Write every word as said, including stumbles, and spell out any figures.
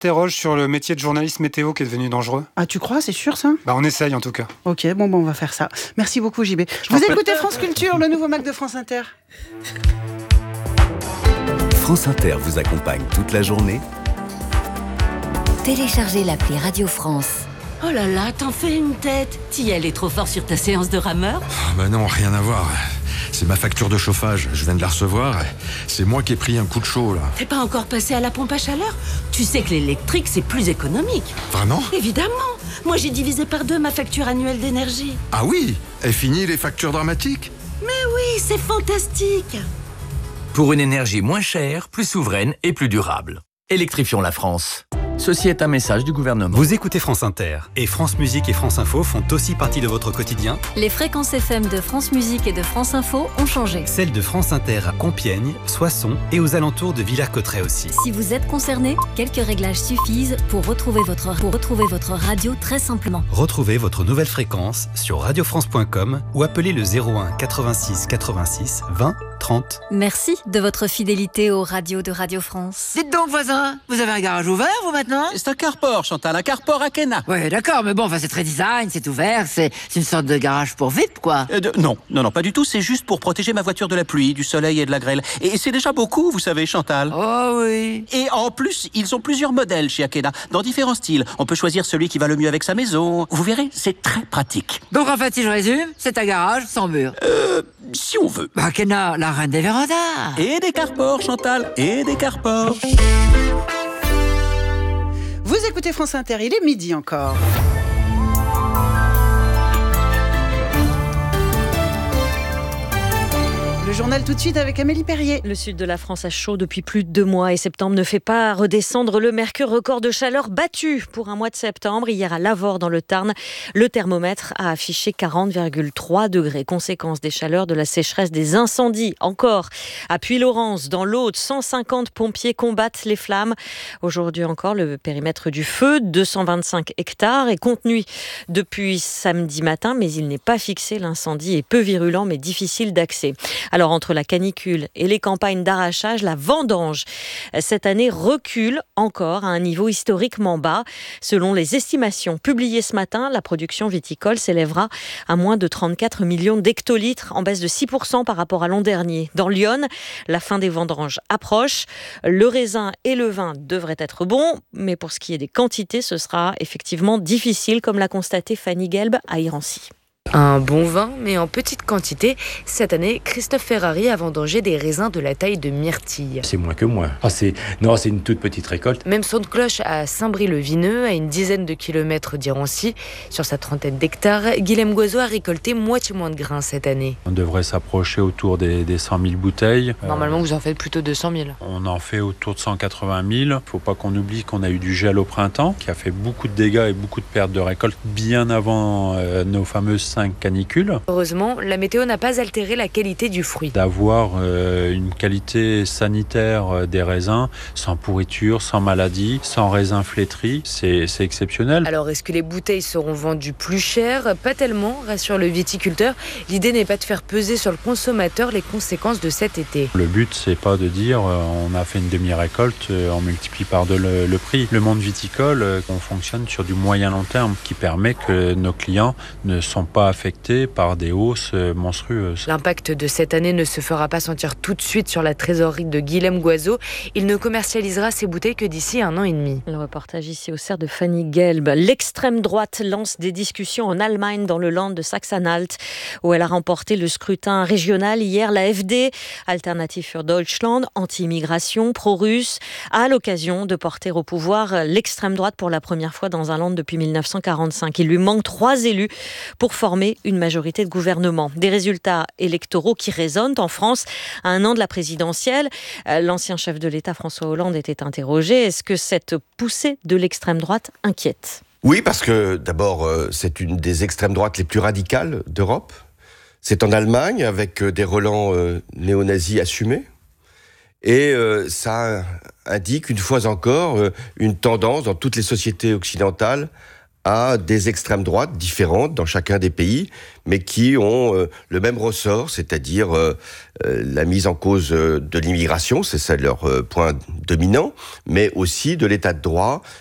s'interroge sur le métier de journaliste météo qui est devenu dangereux. Ah, tu crois, c'est sûr ça ? Bah, on essaye en tout cas. Ok, bon, bon, on va faire ça. Merci beaucoup, J B. Je Vous t'en écoutez France Culture, le nouveau Mac de France Inter. France Inter vous accompagne toute la journée. Téléchargez l'appli Radio France. Oh là là, t'en fais une tête. T'y es allé trop fort sur ta séance de rameur ? Ah bah non, rien à voir. C'est ma facture de chauffage, je viens de la recevoir. C'est moi qui ai pris un coup de chaud, là. T'es pas encore passé à la pompe à chaleur ? Tu sais que l'électrique, c'est plus économique. Vraiment ? Évidemment. Moi, j'ai divisé par deux ma facture annuelle d'énergie. Ah oui ? Et fini les factures dramatiques ? Mais oui, c'est fantastique. Pour une énergie moins chère, plus souveraine et plus durable. Électrifions la France. Ceci est un message du gouvernement. Vous écoutez France Inter et France Musique et France Info font aussi partie de votre quotidien. Les fréquences F M de France Musique et de France Info ont changé. Celles de France Inter à Compiègne, Soissons et aux alentours de Villers-Cotterêts aussi. Si vous êtes concerné, quelques réglages suffisent pour retrouver votre, pour retrouver votre radio très simplement. Retrouvez votre nouvelle fréquence sur radiofrance point com ou appelez le zéro un quatre-vingt-six quatre-vingt-six vingt trente. Merci de votre fidélité aux radios de Radio France. Dites donc, voisin, vous avez un garage ouvert, vous, maintenant ? C'est un carport, Chantal, un carport à Kena. Oui, d'accord, mais bon, enfin, c'est très design, c'est ouvert, c'est, c'est une sorte de garage pour V I P, quoi. Euh, de, non, non, non, pas du tout, c'est juste pour protéger ma voiture de la pluie, du soleil et de la grêle. Et c'est déjà beaucoup, vous savez, Chantal. Oh oui. Et en plus, ils ont plusieurs modèles chez Akena, dans différents styles. On peut choisir celui qui va le mieux avec sa maison. Vous verrez, c'est très pratique. Donc, en fait, si je résume, c'est un garage sans mur. Euh, si on veut. Bah, Akena, la reine des vérandas. Et des carports, Chantal, et des carports. Vous écoutez France Inter, il est midi encore. Le journal tout de suite avec Amélie Perrier. Le sud de la France a chaud depuis plus de deux mois et septembre ne fait pas redescendre le mercure. Record de chaleur battu pour un mois de septembre. Hier à Lavore dans le Tarn, le thermomètre a affiché quarante virgule trois degrés. Conséquence des chaleurs, de la sécheresse, des incendies. Encore à Puylaurens, dans l'Aude, cent cinquante pompiers combattent les flammes. Aujourd'hui encore, le périmètre du feu, deux cent vingt-cinq hectares, est contenu depuis samedi matin, mais il n'est pas fixé. L'incendie est peu virulent mais difficile d'accès. Alors, Alors, entre la canicule et les campagnes d'arrachage, la vendange, cette année, recule encore à un niveau historiquement bas. Selon les estimations publiées ce matin, la production viticole s'élèvera à moins de trente-quatre millions d'hectolitres, en baisse de six pour cent par rapport à l'an dernier. Dans l'Yonne, la fin des vendanges approche. Le raisin et le vin devraient être bons, mais pour ce qui est des quantités, ce sera effectivement difficile, comme l'a constaté Fanny Gelb à Irancy. Un bon vin, mais en petite quantité. Cette année, Christophe Ferrari a vendangé des raisins de la taille de myrtille. C'est moins que moins. Ah, c'est... Non, c'est une toute petite récolte. Même son de cloche à Saint-Brie-le-Vineux, à une dizaine de kilomètres d'Irancy. Sur sa trentaine d'hectares, Guilhem Goiseau a récolté moitié moins de grains cette année. On devrait s'approcher autour des, des cent mille bouteilles. Normalement, euh, vous en faites plutôt deux cent mille. On en fait autour de cent quatre-vingt mille. Faut pas qu'on oublie qu'on a eu du gel au printemps, qui a fait beaucoup de dégâts et beaucoup de pertes de récolte bien avant euh, nos fameuses cinq canicules. Heureusement, la météo n'a pas altéré la qualité du fruit. D'avoir euh, une qualité sanitaire des raisins, sans pourriture, sans maladie, sans raisins flétris, c'est, c'est exceptionnel. Alors, est-ce que les bouteilles seront vendues plus chères ? Pas tellement, rassure le viticulteur. L'idée n'est pas de faire peser sur le consommateur les conséquences de cet été. Le but, c'est pas de dire euh, on a fait une demi-récolte, euh, on multiplie par deux le, le prix. Le monde viticole, euh, on fonctionne sur du moyen-long terme, qui permet que nos clients ne sont pas affectés par des hausses monstrueuses. L'impact de cette année ne se fera pas sentir tout de suite sur la trésorerie de Guilhem Goiseau. Il ne commercialisera ses bouteilles que d'ici un an et demi. Le reportage ici au Cerf de Fanny Gelb. L'extrême droite lance des discussions en Allemagne, dans le Land de Sachsen-Anhalt, où elle a remporté le scrutin régional hier. La F D, Alternative für Deutschland, anti-immigration, pro-russe, a l'occasion de porter au pouvoir l'extrême droite pour la première fois dans un land depuis dix-neuf cent quarante-cinq. Il lui manque trois élus pour former une majorité de gouvernement. Des résultats électoraux qui résonnent en France à un an de la présidentielle. L'ancien chef de l'État François Hollande était interrogé. Est-ce que cette poussée de l'extrême droite inquiète ? Oui, parce que d'abord, c'est une des extrêmes droites les plus radicales d'Europe. C'est en Allemagne, avec des relents euh, néo-nazis assumés. Et euh, ça indique, une fois encore, euh, une tendance dans toutes les sociétés occidentales à des extrêmes droites différentes dans chacun des pays, mais qui ont euh, le même ressort, c'est-à-dire euh, euh, la mise en cause euh, de l'immigration, c'est ça leur euh, point dominant, mais aussi de l'état de droit